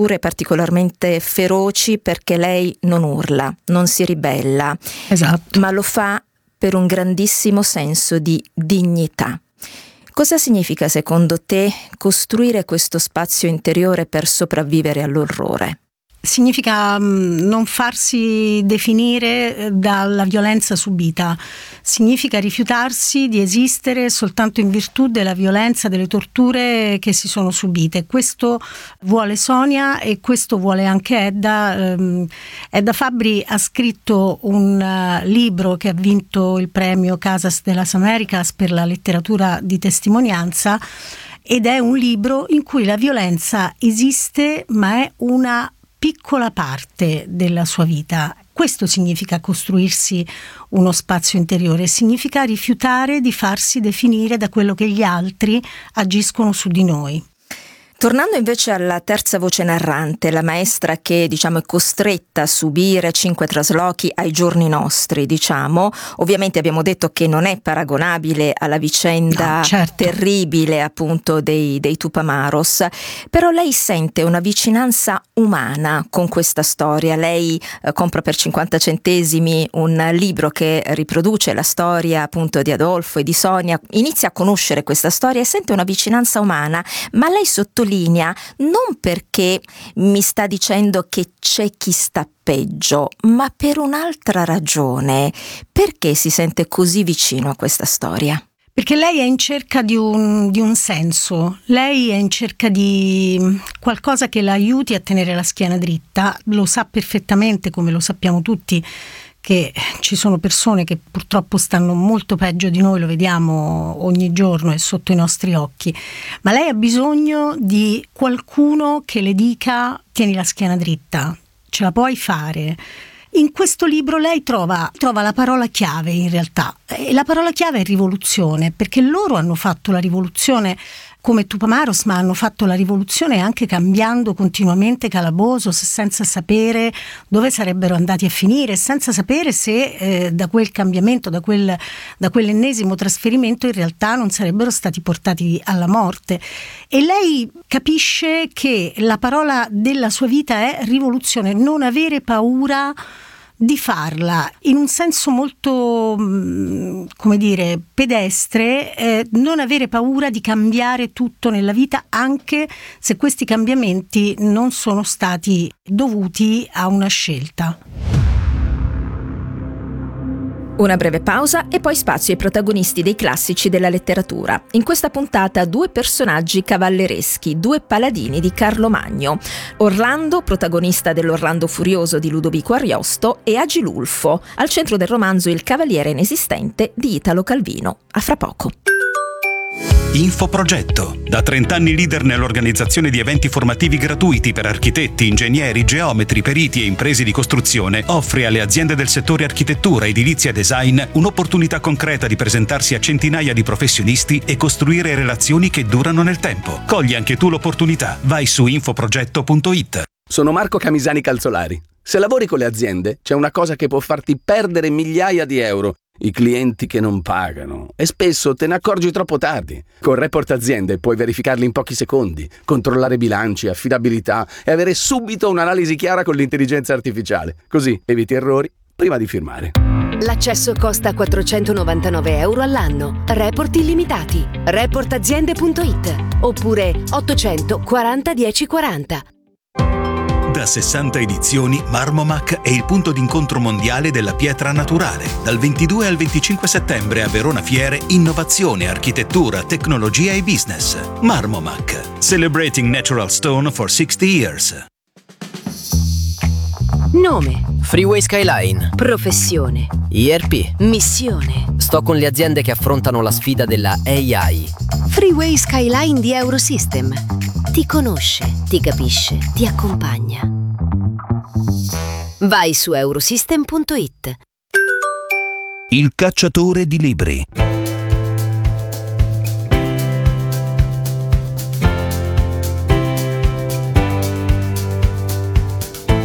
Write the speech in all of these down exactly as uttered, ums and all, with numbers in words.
torture particolarmente feroci perché lei non urla, non si ribella, esatto, ma lo fa per un grandissimo senso di dignità. Cosa significa secondo te costruire questo spazio interiore per sopravvivere all'orrore? Significa non farsi definire dalla violenza subita, significa rifiutarsi di esistere soltanto in virtù della violenza, delle torture che si sono subite. Questo vuole Sonia e questo vuole anche Edda. Edda Fabbri ha scritto un libro che ha vinto il premio Casas de las Américas per la letteratura di testimonianza, ed è un libro in cui la violenza esiste, ma è una piccola parte della sua vita. Questo significa costruirsi uno spazio interiore, significa rifiutare di farsi definire da quello che gli altri agiscono su di noi. Tornando invece alla terza voce narrante, la maestra che diciamo è costretta a subire cinque traslochi ai giorni nostri, diciamo, ovviamente abbiamo detto che non è paragonabile alla vicenda no, certo. terribile appunto dei, dei Tupamaros, però lei sente una vicinanza umana con questa storia. Lei eh, compra per cinquanta centesimi un libro che riproduce la storia appunto di Adolfo e di Sonia, inizia a conoscere questa storia e sente una vicinanza umana, ma lei sottolinea non perché mi sta dicendo che c'è chi sta peggio, ma per un'altra ragione. Perché si sente così vicino a questa storia? Perché lei è in cerca di un, di un senso, lei è in cerca di qualcosa che la aiuti a tenere la schiena dritta. Lo sa perfettamente, come lo sappiamo tutti, che ci sono persone che purtroppo stanno molto peggio di noi, lo vediamo ogni giorno e sotto i nostri occhi, ma lei ha bisogno di qualcuno che le dica: tieni la schiena dritta, ce la puoi fare. In questo libro lei trova, trova la parola chiave, in realtà, e la parola chiave è rivoluzione, perché loro hanno fatto la rivoluzione come Tupamaros, ma hanno fatto la rivoluzione anche cambiando continuamente Calabozos, senza sapere dove sarebbero andati a finire, senza sapere se eh, da quel cambiamento, da, quel, da quell'ennesimo trasferimento in realtà non sarebbero stati portati alla morte. E lei capisce che la parola della sua vita è rivoluzione, non avere paura di farla, in un senso molto, come dire, pedestre, eh, non avere paura di cambiare tutto nella vita, anche se questi cambiamenti non sono stati dovuti a una scelta. Una breve pausa e poi spazio ai protagonisti dei classici della letteratura. In questa puntata due personaggi cavallereschi, due paladini di Carlo Magno. Orlando, protagonista dell'Orlando Furioso di Ludovico Ariosto, e Agilulfo, al centro del romanzo Il cavaliere inesistente di Italo Calvino. A fra poco. Infoprogetto. Da trent'anni leader nell'organizzazione di eventi formativi gratuiti per architetti, ingegneri, geometri, periti e imprese di costruzione, offre alle aziende del settore architettura, edilizia e design un'opportunità concreta di presentarsi a centinaia di professionisti e costruire relazioni che durano nel tempo. Cogli anche tu l'opportunità. Vai su infoprogetto punto it. Sono Marco Camisani Calzolari. Se lavori con le aziende, c'è una cosa che può farti perdere migliaia di euro: i clienti che non pagano, e spesso te ne accorgi troppo tardi. Con Report Aziende puoi verificarli in pochi secondi, controllare bilanci, affidabilità e avere subito un'analisi chiara con l'intelligenza artificiale. Così eviti errori prima di firmare. L'accesso costa quattrocentonovantanove euro all'anno. Report illimitati. report aziende punto it oppure ottocento quaranta dieci quaranta. Da sessanta edizioni, Marmomac è il punto d'incontro mondiale della pietra naturale. Dal ventidue al venticinque settembre a Verona Fiere, innovazione, architettura, tecnologia e business. Marmomac, celebrating natural stone for sixty years. Nome: Freeway Skyline. professione: I R P. missione: Sto con le aziende che affrontano la sfida della A I. Freeway Skyline di Eurosystem. Ti conosce, ti capisce, ti accompagna. Vai su eurosystem punto it. Il cacciatore di libri.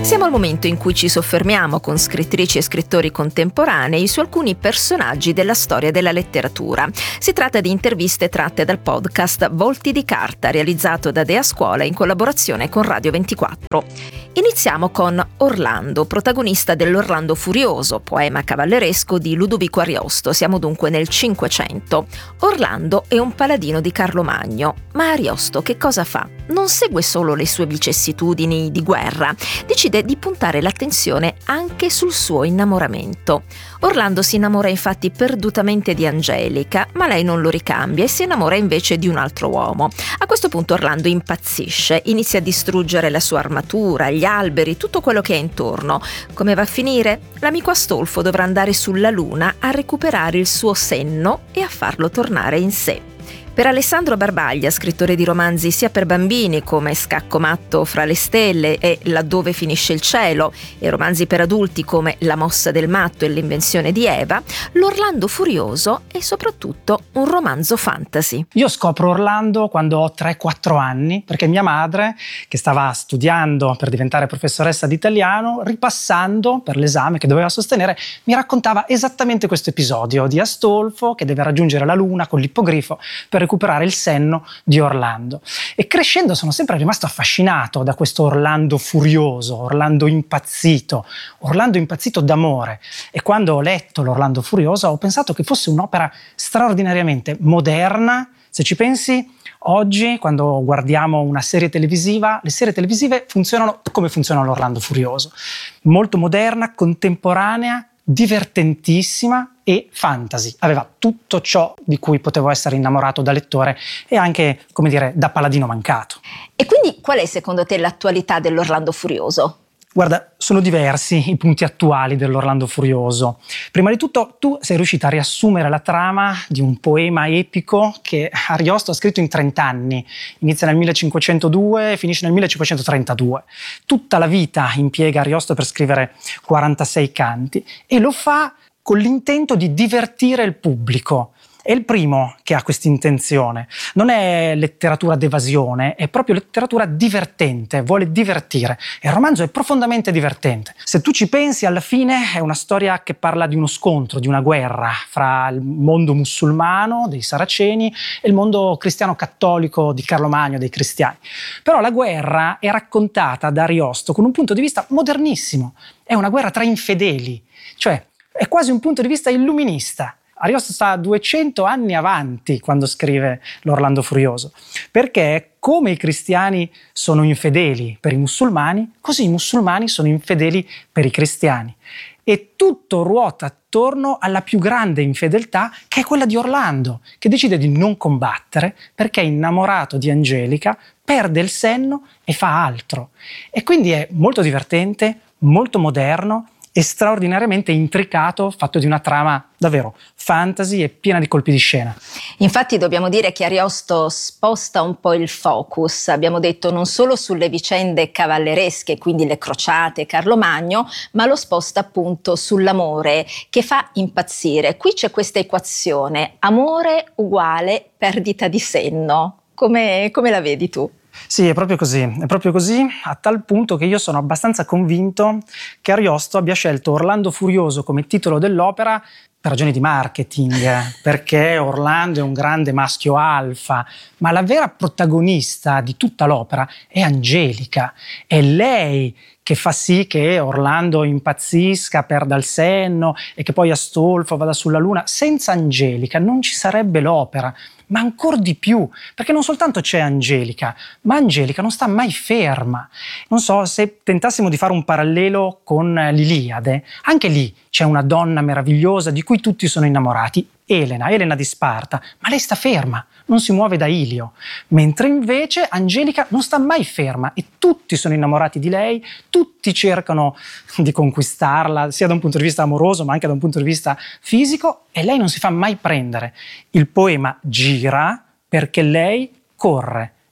Siamo al momento in cui ci soffermiamo con scrittrici e scrittori contemporanei su alcuni personaggi della storia della letteratura. Si tratta di interviste tratte dal podcast Volti di carta, realizzato da Dea Scuola in collaborazione con Radio ventiquattro. Iniziamo con Orlando, protagonista dell'Orlando Furioso, poema cavalleresco di Ludovico Ariosto. Siamo dunque nel Cinquecento. Orlando è un paladino di Carlo Magno, ma Ariosto che cosa fa? Non segue solo le sue vicissitudini di guerra, decide di puntare l'attenzione anche sul suo innamoramento. Orlando si innamora infatti perdutamente di Angelica, ma lei non lo ricambia e si innamora invece di un altro uomo. A questo punto Orlando impazzisce, inizia a distruggere la sua armatura, gli alberi, tutto quello che è intorno. Come va a finire? L'amico Astolfo dovrà andare sulla Luna a recuperare il suo senno e a farlo tornare in sé. Per Alessandro Barbaglia, scrittore di romanzi sia per bambini come Scacco matto fra le stelle e Laddove finisce il cielo, e romanzi per adulti come La mossa del matto e L'invenzione di Eva, l'Orlando Furioso è soprattutto un romanzo fantasy. Io scopro Orlando quando ho tre quattro anni, perché mia madre, che stava studiando per diventare professoressa di italiano, ripassando per l'esame che doveva sostenere, mi raccontava esattamente questo episodio di Astolfo che deve raggiungere la Luna con l'ippogrifo per recuperare il senno di Orlando. E crescendo sono sempre rimasto affascinato da questo Orlando furioso, Orlando impazzito, Orlando impazzito d'amore. E quando ho letto l'Orlando Furioso ho pensato che fosse un'opera straordinariamente moderna. Se ci pensi, oggi quando guardiamo una serie televisiva, le serie televisive funzionano come funziona l'Orlando Furioso. Molto moderna, contemporanea, divertentissima e fantasy. Aveva tutto ciò di cui potevo essere innamorato da lettore e anche, come dire, da paladino mancato. E quindi qual è secondo te l'attualità dell'Orlando Furioso? Guarda, sono diversi i punti attuali dell'Orlando Furioso. Prima di tutto, tu sei riuscita a riassumere la trama di un poema epico che Ariosto ha scritto in trenta anni. Inizia nel millecinquecentodue e finisce nel millecinquecentotrentadue. Tutta la vita impiega Ariosto per scrivere quarantasei canti e lo fa con l'intento di divertire il pubblico. È il primo che ha questa intenzione. Non è letteratura d'evasione, è proprio letteratura divertente, vuole divertire. E il romanzo è profondamente divertente. Se tu ci pensi, alla fine è una storia che parla di uno scontro, di una guerra fra il mondo musulmano dei Saraceni e il mondo cristiano cattolico di Carlo Magno, dei cristiani. Però la guerra è raccontata da Ariosto con un punto di vista modernissimo. È una guerra tra infedeli, cioè è quasi un punto di vista illuminista. Ariosto sta duecento anni avanti quando scrive l'Orlando Furioso, perché come i cristiani sono infedeli per i musulmani, così i musulmani sono infedeli per i cristiani. E tutto ruota attorno alla più grande infedeltà, che è quella di Orlando, che decide di non combattere perché è innamorato di Angelica, perde il senno e fa altro. E quindi è molto divertente, molto moderno e straordinariamente intricato, fatto di una trama davvero fantasy e piena di colpi di scena. Infatti dobbiamo dire che Ariosto sposta un po' il focus, abbiamo detto non solo sulle vicende cavalleresche, quindi le crociate, Carlo Magno, ma lo sposta appunto sull'amore che fa impazzire. Qui c'è questa equazione, amore uguale perdita di senno. Come, come la vedi tu? Sì, è proprio così, è proprio così, a tal punto che io sono abbastanza convinto che Ariosto abbia scelto Orlando Furioso come titolo dell'opera per ragioni di marketing, perché Orlando è un grande maschio alfa, ma la vera protagonista di tutta l'opera è Angelica, è lei che fa sì che Orlando impazzisca, perda il senno e che poi Astolfo vada sulla Luna. Senza Angelica non ci sarebbe l'opera, ma ancora di più, perché non soltanto c'è Angelica, ma Angelica non sta mai ferma. Non so, se tentassimo di fare un parallelo con l'Iliade, anche lì c'è una donna meravigliosa di cui tutti sono innamorati, Elena, Elena di Sparta, ma lei sta ferma, non si muove da Ilio, mentre invece Angelica non sta mai ferma e tutti sono innamorati di lei, tutti cercano di conquistarla, sia da un punto di vista amoroso ma anche da un punto di vista fisico, e lei non si fa mai prendere. Il poema gira perché lei corre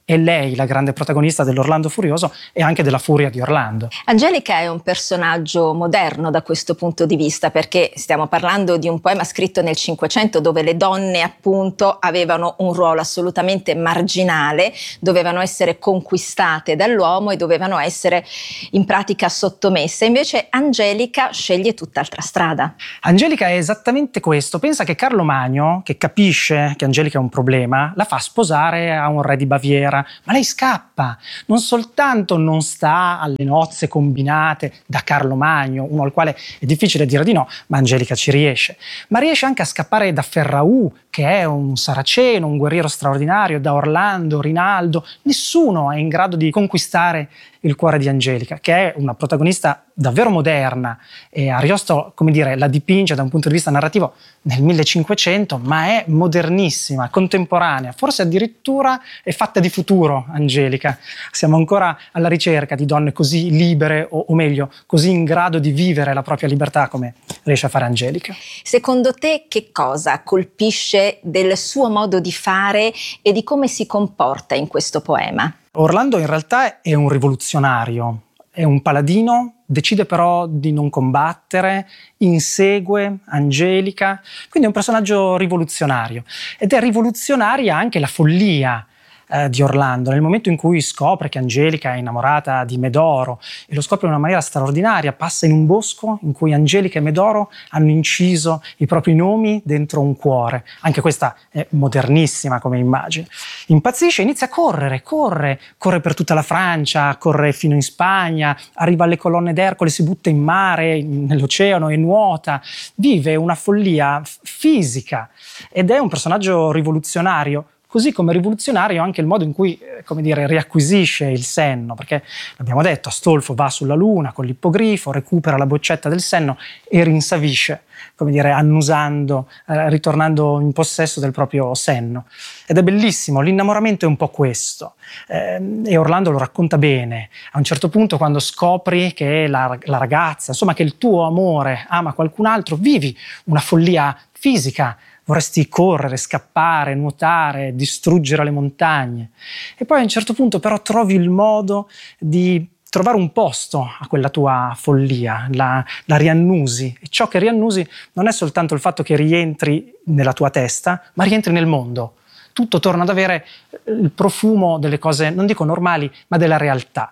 è lei la grande protagonista dell'Orlando Furioso e anche della Furia di Orlando. Angelica è un personaggio moderno da questo punto di vista, perché stiamo parlando di un poema scritto nel Cinquecento dove le donne appunto avevano un ruolo assolutamente marginale, dovevano essere conquistate dall'uomo e dovevano essere in pratica sottomesse. Invece Angelica sceglie tutt'altra strada. Angelica è esattamente questo. Pensa che Carlo Magno, che capisce che Angelica è un problema, la fa sposare a un re di Baviera, ma lei scappa. Non soltanto non sta alle nozze combinate da Carlo Magno, uno al quale è difficile dire di no, ma Angelica ci riesce, ma riesce anche a scappare da Ferraù, che è un saraceno, un guerriero straordinario, da Orlando, Rinaldo. Nessuno è in grado di conquistare il cuore di Angelica, che è una protagonista davvero moderna, e Ariosto, come dire, la dipinge da un punto di vista narrativo nel millecinquecento, ma è modernissima, contemporanea, forse addirittura è fatta di futuro Angelica. Siamo ancora alla ricerca di donne così libere, o, o meglio, così in grado di vivere la propria libertà come riesce a fare Angelica. Secondo te che cosa colpisce del suo modo di fare e di come si comporta in questo poema? Orlando in realtà è un rivoluzionario, è un paladino, decide però di non combattere, insegue Angelica, quindi è un personaggio rivoluzionario. Ed è rivoluzionaria anche la follia eh, di Orlando, nel momento in cui scopre che Angelica è innamorata di Medoro, e lo scopre in una maniera straordinaria. Passa in un bosco in cui Angelica e Medoro hanno inciso i propri nomi dentro un cuore. Anche questa è modernissima come immagine. Impazzisce, inizia a correre, corre, corre per tutta la Francia, corre fino in Spagna, arriva alle colonne d'Ercole, si butta in mare, nell'oceano e nuota, vive una follia f- fisica ed è un personaggio rivoluzionario. Così come rivoluzionario anche il modo in cui, eh, come dire, riacquisisce il senno, perché l'abbiamo detto, Astolfo va sulla luna con l'ippogrifo, recupera la boccetta del senno e rinsavisce, come dire, annusando, eh, ritornando in possesso del proprio senno. Ed è bellissimo, l'innamoramento è un po' questo, eh, e Orlando lo racconta bene. A un certo punto, quando scopri che la, la ragazza, insomma che il tuo amore ama qualcun altro, vivi una follia fisica. Vorresti correre, scappare, nuotare, distruggere le montagne. E poi a un certo punto però trovi il modo di trovare un posto a quella tua follia, la, la riannusi. E ciò che riannusi non è soltanto il fatto che rientri nella tua testa, ma rientri nel mondo. Tutto torna ad avere il profumo delle cose, non dico normali, ma della realtà.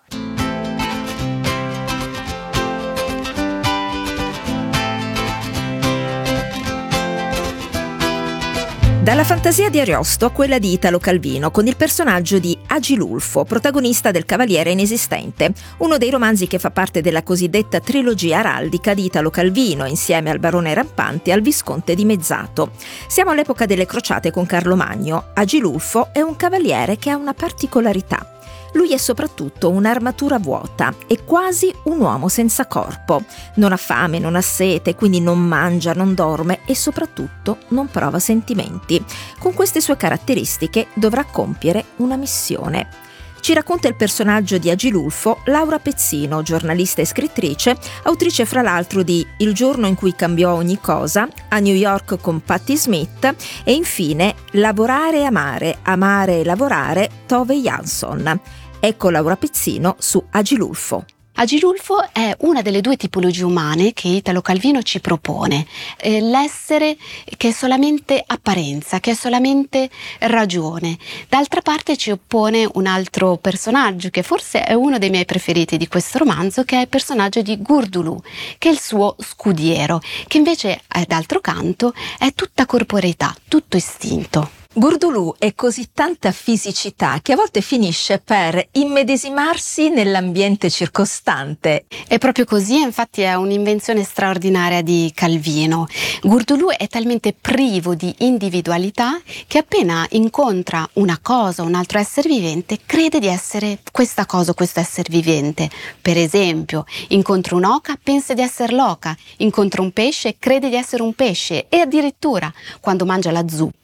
Dalla fantasia di Ariosto a quella di Italo Calvino, con il personaggio di Agilulfo, protagonista del Cavaliere Inesistente, uno dei romanzi che fa parte della cosiddetta trilogia araldica di Italo Calvino, insieme al Barone Rampante e al Visconte di Mezzato. Siamo all'epoca delle crociate con Carlo Magno. Agilulfo è un cavaliere che ha una particolarità. Lui è soprattutto un'armatura vuota, è quasi un uomo senza corpo. Non ha fame, non ha sete, quindi non mangia, non dorme e soprattutto non prova sentimenti. Con queste sue caratteristiche dovrà compiere una missione. Ci racconta il personaggio di Agilulfo Laura Pezzino, giornalista e scrittrice, autrice fra l'altro di Il giorno in cui cambiò ogni cosa, A New York con Patti Smith e infine Lavorare e amare, amare e lavorare, Tove Jansson. Ecco Laura Pezzino su Agilulfo. Agilulfo è una delle due tipologie umane che Italo Calvino ci propone, eh, l'essere che è solamente apparenza, che è solamente ragione. D'altra parte ci oppone un altro personaggio che forse è uno dei miei preferiti di questo romanzo, che è il personaggio di Gurdulù, che è il suo scudiero, che invece eh, d'altro canto è tutta corporeità, tutto istinto. Gurdulù è così tanta fisicità che a volte finisce per immedesimarsi nell'ambiente circostante. È proprio così, infatti è un'invenzione straordinaria di Calvino. Gurdulù è talmente privo di individualità che appena incontra una cosa, un altro essere vivente, crede di essere questa cosa, questo essere vivente. Per esempio, incontra un'oca, pensa di essere l'oca, incontra un pesce, crede di essere un pesce e addirittura quando mangia la zuppa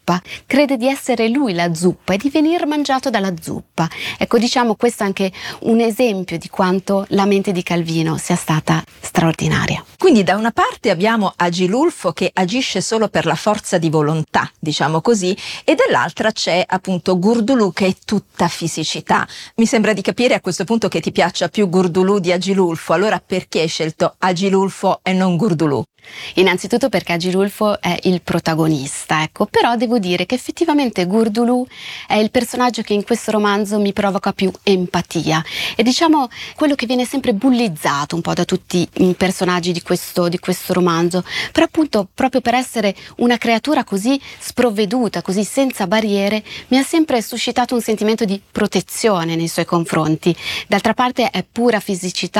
zuppa, crede di essere lui la zuppa e di venir mangiato dalla zuppa. Ecco, diciamo questo è anche un esempio di quanto la mente di Calvino sia stata straordinaria. Quindi da una parte abbiamo Agilulfo che agisce solo per la forza di volontà, diciamo così, e dall'altra c'è appunto Gurdulù che è tutta fisicità. Mi sembra di capire a questo punto che ti piaccia più Gurdulù di Agilulfo, allora perché hai scelto Agilulfo e non Gurdulù? Innanzitutto perché Agilulfo è il protagonista, ecco, però devo dire che effettivamente Gurdulù è il personaggio che in questo romanzo mi provoca più empatia e diciamo quello che viene sempre bullizzato un po' da tutti i personaggi di questo, di questo romanzo, però appunto proprio per essere una creatura così sprovveduta, così senza barriere, mi ha sempre suscitato un sentimento di protezione nei suoi confronti. D'altra parte è pura fisicità